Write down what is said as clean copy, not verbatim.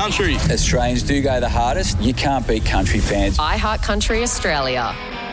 country. Australians do go the hardest. You can't beat country fans. I Heart Country Australia.